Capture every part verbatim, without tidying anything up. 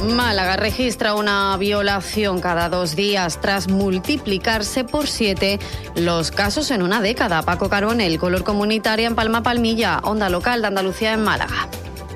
Málaga registra una violación cada dos días tras multiplicarse por siete los casos en una década. Paco Carbonell, Color Comunitaria en Palma Palmilla, Onda Local de Andalucía en Málaga.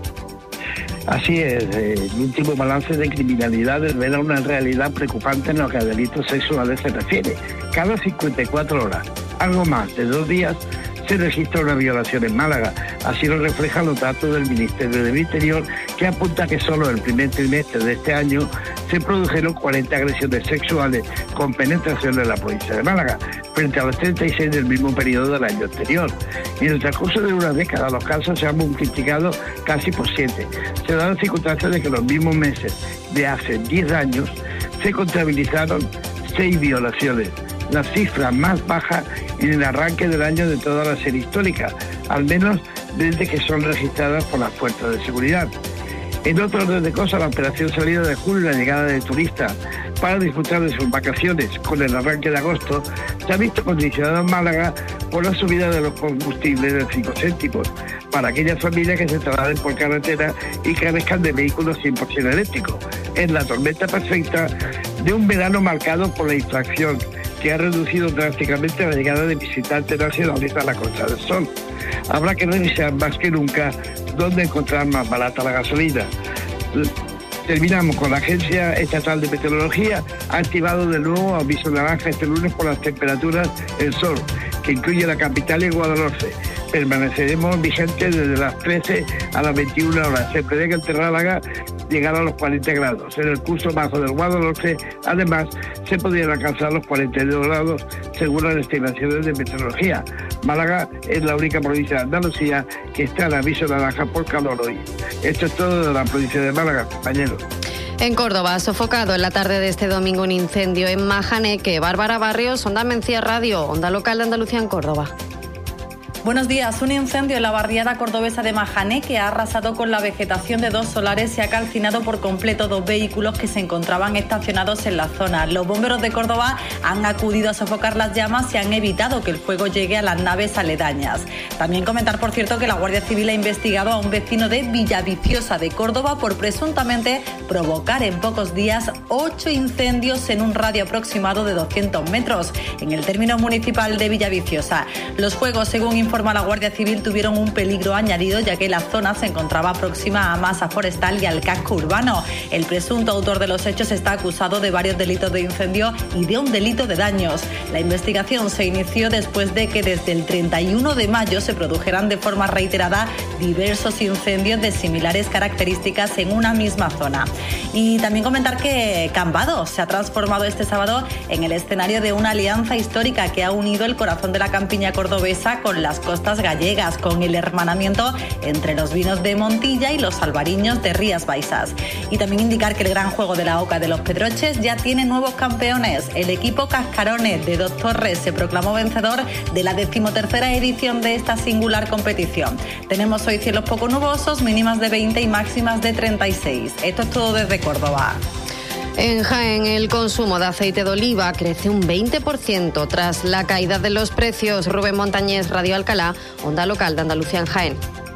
Así es, eh, el último balance de criminalidad revela una realidad preocupante en lo que a delitos sexuales se refiere. Cada cincuenta y cuatro horas, algo más de dos días, se registra una violación en Málaga. Así lo reflejan los datos del Ministerio del Interior, que apunta que solo en el primer trimestre de este año se produjeron cuarenta agresiones sexuales con penetración en la provincia de Málaga, frente a los treinta y seis del mismo periodo del año anterior. Y en el transcurso de una década los casos se han multiplicado casi por siete. Se da la circunstancia de que en los mismos meses de hace diez años se contabilizaron seis violaciones, la cifra más baja en el arranque del año de toda la serie histórica, al menos desde que son registradas por las fuerzas de seguridad. En otro orden de cosas, la operación salida de julio y la llegada de turistas para disfrutar de sus vacaciones con el arranque de agosto se ha visto condicionada en Málaga por la subida de los combustibles de cinco céntimos para aquellas familias que se trasladen por carretera y carezcan de vehículos cien por ciento eléctricos. Es la tormenta perfecta de un verano marcado por la inflación, que ha reducido drásticamente la llegada de visitantes nacionales a la Costa del Sol. Habrá que revisar más que nunca dónde encontrar más barata la gasolina. Terminamos con la Agencia Estatal de Meteorología. Ha activado de nuevo aviso naranja este lunes por las temperaturas en sol, que incluye la capital y Guadalhorce. Permaneceremos vigentes desde las trece a las veintiuna horas. Se prevé que el Terrálaga llegará a los cuarenta grados. En el curso bajo del Guadalhorce, además, se podrían alcanzar los cuarenta y dos grados, según las estimaciones de meteorología. Málaga es la única provincia de Andalucía que está en aviso naranja por calor hoy. Esto es todo de la provincia de Málaga, compañeros. En Córdoba, sofocado en la tarde de este domingo un incendio en Majaneque. Bárbara Barrios, Onda Mencía Radio, Onda Local de Andalucía en Córdoba. Buenos días. Un incendio en la barriada cordobesa de Majaneque ha arrasado con la vegetación de dos solares y ha calcinado por completo dos vehículos que se encontraban estacionados en la zona. Los bomberos de Córdoba han acudido a sofocar las llamas y han evitado que el fuego llegue a las naves aledañas. También comentar, por cierto, que la Guardia Civil ha investigado a un vecino de Villaviciosa de Córdoba por presuntamente provocar en pocos días ocho incendios en un radio aproximado de doscientos metros en el término municipal de Villaviciosa. Los fuegos, según informa la Guardia Civil, tuvieron un peligro añadido, ya que la zona se encontraba próxima a masa forestal y al casco urbano. El presunto autor de los hechos está acusado de varios delitos de incendio y de un delito de daños. La investigación se inició después de que desde el treinta y uno de mayo se produjeran de forma reiterada diversos incendios de similares características en una misma zona. Y también comentar que Cambados se ha transformado este sábado en el escenario de una alianza histórica que ha unido el corazón de la campiña cordobesa con las costas gallegas, con el hermanamiento entre los vinos de Montilla y los albariños de Rías Baixas. Y también indicar que el gran juego de la Oca de los Pedroches ya tiene nuevos campeones. El equipo Cascarones de Dos Torres se proclamó vencedor de la decimotercera edición de esta singular competición. Tenemos hoy cielos poco nubosos, mínimas de veinte y máximas de treinta y seis. Esto es todo desde Córdoba. En Jaén, el consumo de aceite de oliva crece un veinte por ciento tras la caída de los precios. Rubén Montañés, Radio Alcalá, Onda Local de Andalucía en Jaén.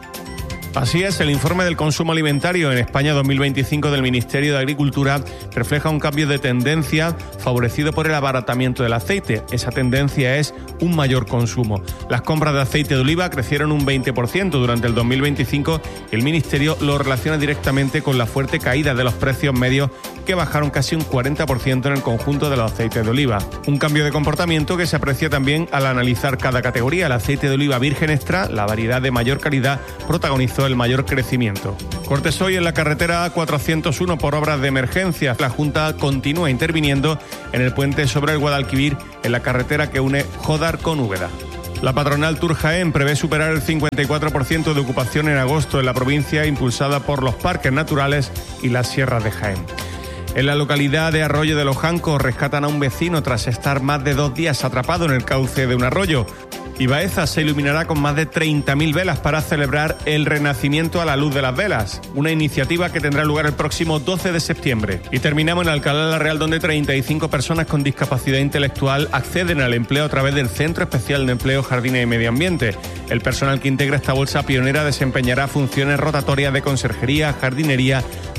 Así es, el informe del consumo alimentario en España dos mil veinticinco del Ministerio de Agricultura refleja un cambio de tendencia favorecido por el abaratamiento del aceite. Esa tendencia es un mayor consumo. Las compras de aceite de oliva crecieron un veinte por ciento durante el dos mil veinticinco y el Ministerio lo relaciona directamente con la fuerte caída de los precios medios, que bajaron casi un cuarenta por ciento en el conjunto de los aceites de oliva. Un cambio de comportamiento que se aprecia también al analizar cada categoría. El aceite de oliva virgen extra, la variedad de mayor calidad, protagonizó el mayor crecimiento. Cortes hoy en la carretera A cuatrocientos uno por obras de emergencia. La Junta continúa interviniendo en el puente sobre el Guadalquivir, en la carretera que une Jódar con Úbeda. La patronal Tour Jaén prevé superar el cincuenta y cuatro por ciento de ocupación en agosto en la provincia, impulsada por los parques naturales y las sierras de Jaén. En la localidad de Arroyo de los Jancos rescatan a un vecino tras estar más de dos días atrapado en el cauce de un arroyo. Y Baeza se iluminará con más de treinta mil velas para celebrar el renacimiento a la luz de las velas, una iniciativa que tendrá lugar el próximo doce de septiembre. Y terminamos en Alcalá la Real, donde treinta y cinco personas con discapacidad intelectual acceden al empleo a través del Centro Especial de Empleo, Jardines y Medio Ambiente. El personal que integra esta bolsa pionera desempeñará funciones rotatorias de conserjería, jardinería,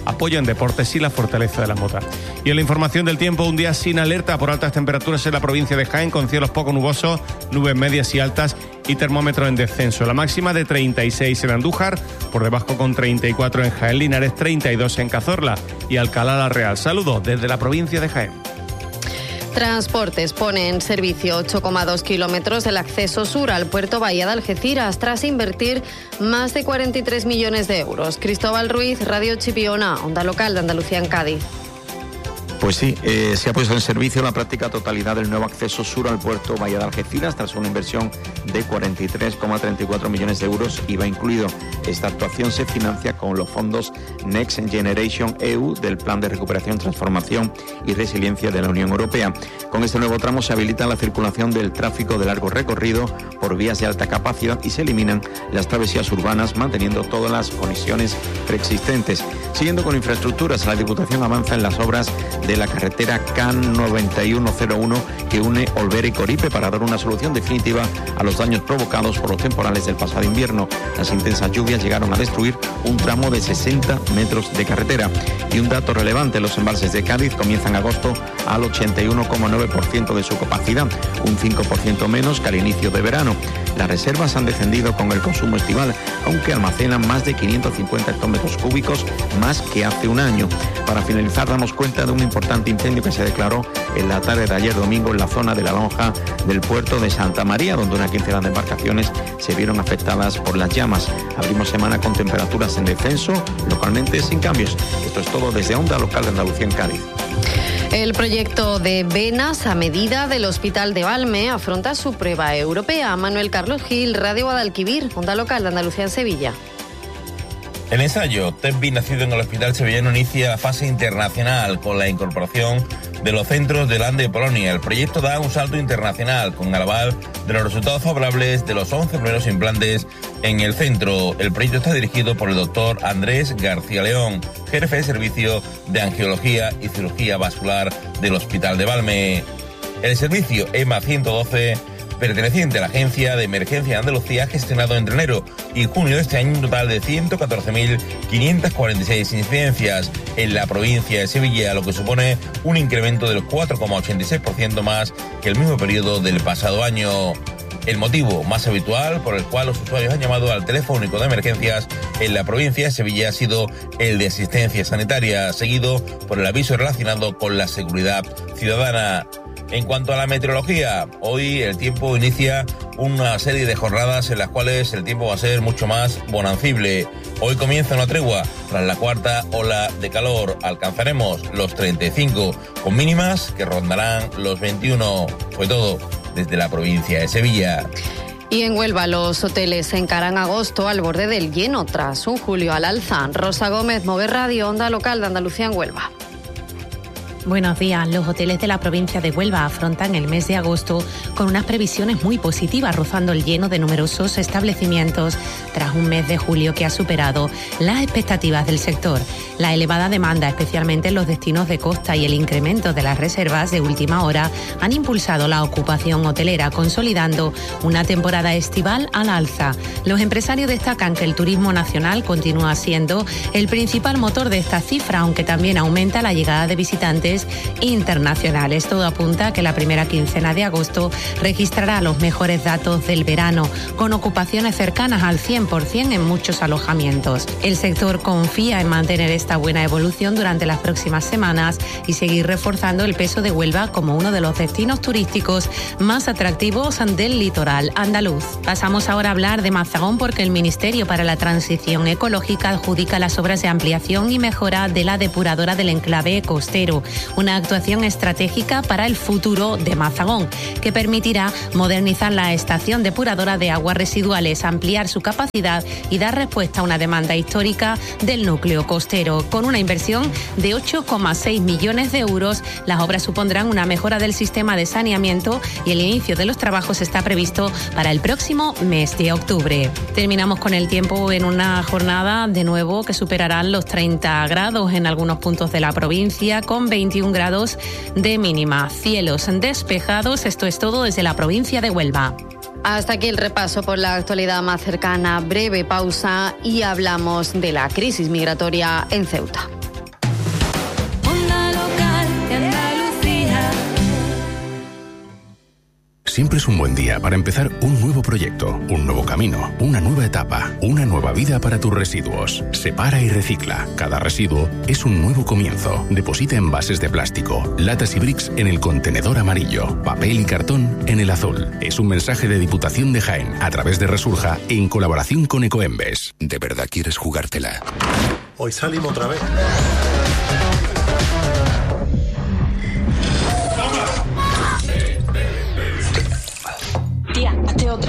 apoyo en deportes y la fortaleza de las motas. Y en la información del tiempo, un día sin alerta por altas temperaturas en la provincia de Jaén, con cielos poco nubosos, nubes medias y altas y termómetro en descenso. La máxima de treinta y seis en Andújar, por debajo con treinta y cuatro en Jaén, Linares, treinta y dos en Cazorla y Alcalá la Real. Saludos desde la provincia de Jaén. Transportes pone en servicio ocho coma dos kilómetros del acceso sur al puerto Bahía de Algeciras tras invertir más de cuarenta y tres millones de euros. Cristóbal Ruiz, Radio Chipiona, Onda Local de Andalucía en Cádiz. Pues sí, eh, se ha puesto en servicio la práctica totalidad del nuevo acceso sur al puerto Bahía de Algeciras tras una inversión de cuarenta y tres coma treinta y cuatro millones de euros, I V A incluido. Esta actuación se financia con los fondos Next Generation E U del Plan de Recuperación, Transformación y Resiliencia de la Unión Europea. Con este nuevo tramo se habilita la circulación del tráfico de largo recorrido por vías de alta capacidad y se eliminan las travesías urbanas, manteniendo todas las conexiones preexistentes. Siguiendo con infraestructuras, la Diputación avanza en las obras de la carretera K noventa y uno cero uno que une Olvera y Coripe para dar una solución definitiva a los daños provocados por los temporales del pasado invierno. Las intensas lluvias llegaron a destruir un tramo de sesenta metros de carretera. Y un dato relevante, los embalses de Cádiz comienzan agosto al ochenta y uno coma nueve por ciento de su capacidad, un cinco por ciento menos que al inicio de verano. Las reservas han descendido con el consumo estival, aunque almacenan más de quinientos cincuenta hectómetros cúbicos más que hace un año. Para finalizar, damos cuenta de un importante incendio que se declaró en la tarde de ayer domingo en la zona de la lonja del puerto de Santa María, donde una quincena de embarcaciones se vieron afectadas por las llamas. Abrimos semana con temperaturas en descenso, localmente sin cambios. Esto es todo desde Onda Local de Andalucía en Cádiz. El proyecto de venas a medida del Hospital de Valme afronta su prueba europea. Manuel Carlos Gil, Radio Guadalquivir, Onda Local de Andalucía en Sevilla. El ensayo T E P B nacido en el Hospital Sevillano inicia la fase internacional con la incorporación de los centros de Holanda y Polonia. El proyecto da un salto internacional con el aval de los resultados favorables de los once primeros implantes en el centro. El proyecto está dirigido por el doctor Andrés García León, jefe de servicio de angiología y cirugía vascular del Hospital de Valme. El servicio E M A ciento doce, perteneciente a la Agencia de Emergencia de Andalucía, ha gestionado entre enero y junio de este año un total de ciento catorce mil quinientas cuarenta y seis incidencias en la provincia de Sevilla, lo que supone un incremento del cuatro coma ochenta y seis por ciento más que el mismo periodo del pasado año. El motivo más habitual por el cual los usuarios han llamado al teléfono único de emergencias en la provincia de Sevilla ha sido el de asistencia sanitaria, seguido por el aviso relacionado con la seguridad ciudadana. En cuanto a la meteorología, hoy el tiempo inicia una serie de jornadas en las cuales el tiempo va a ser mucho más bonancible. Hoy comienza una tregua tras la cuarta ola de calor. Alcanzaremos los treinta y cinco con mínimas que rondarán los veintiuno. Fue todo desde la provincia de Sevilla. Y en Huelva los hoteles encaran agosto al borde del lleno tras un julio al alza. Rosa Gómez, Mover Radio, Onda Local de Andalucía en Huelva. Buenos días. Los hoteles de la provincia de Huelva afrontan el mes de agosto con unas previsiones muy positivas, rozando el lleno de numerosos establecimientos tras un mes de julio que ha superado las expectativas del sector. La elevada demanda, especialmente en los destinos de costa, y el incremento de las reservas de última hora han impulsado la ocupación hotelera, consolidando una temporada estival al alza. Los empresarios destacan que el turismo nacional continúa siendo el principal motor de esta cifra, aunque también aumenta la llegada de visitantes internacionales. Todo apunta a que la primera quincena de agosto registrará los mejores datos del verano, con ocupaciones cercanas al cien por ciento en muchos alojamientos. El sector confía en mantener esta buena evolución durante las próximas semanas y seguir reforzando el peso de Huelva como uno de los destinos turísticos más atractivos del litoral andaluz. Pasamos ahora a hablar de Mazagón, porque el Ministerio para la Transición Ecológica adjudica las obras de ampliación y mejora de la depuradora del enclave costero, una actuación estratégica para el futuro de Mazagón, que permitirá modernizar la estación depuradora de aguas residuales, ampliar su capacidad y dar respuesta a una demanda histórica del núcleo costero. Con una inversión de ocho coma seis millones de euros, las obras supondrán una mejora del sistema de saneamiento y el inicio de los trabajos está previsto para el próximo mes de octubre. Terminamos con el tiempo en una jornada de nuevo que superarán los treinta grados en algunos puntos de la provincia, con veintiún grados de mínima. Cielos despejados. Esto es todo desde la provincia de Huelva. Hasta aquí el repaso por la actualidad más cercana. Breve pausa y hablamos de la crisis migratoria en Ceuta. Siempre es un buen día para empezar un nuevo proyecto, un nuevo camino, una nueva etapa, una nueva vida para tus residuos. Separa y recicla. Cada residuo es un nuevo comienzo. Deposita envases de plástico, latas y bricks en el contenedor amarillo, papel y cartón en el azul. Es un mensaje de Diputación de Jaén a través de Resurja en colaboración con Ecoembes. ¿De verdad quieres jugártela? Hoy salimos otra vez. Tía, hazte otra.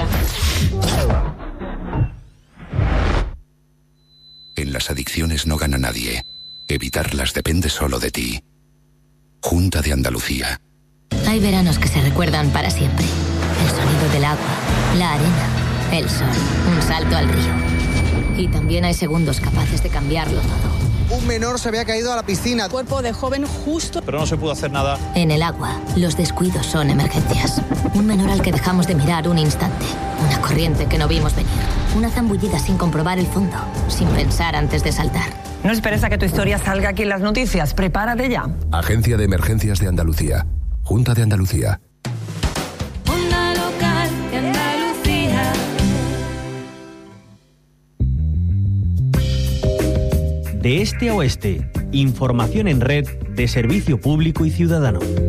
En las adicciones no gana nadie. Evitarlas depende solo de ti. Junta de Andalucía. Hay veranos que se recuerdan para siempre. El sonido del agua, la arena, el sol, un salto al río. Y también hay segundos capaces de cambiarlo todo. Un menor se había caído a la piscina. Cuerpo de joven justo. Pero no se pudo hacer nada. En el agua, los descuidos son emergencias. Un menor al que dejamos de mirar un instante. Una corriente que no vimos venir. Una zambullida sin comprobar el fondo. Sin pensar antes de saltar. No esperes a que tu historia salga aquí en las noticias. Prepárate ya. Agencia de Emergencias de Andalucía. Junta de Andalucía. Onda local de Andalucía. De este a oeste, información en red de servicio público y ciudadano.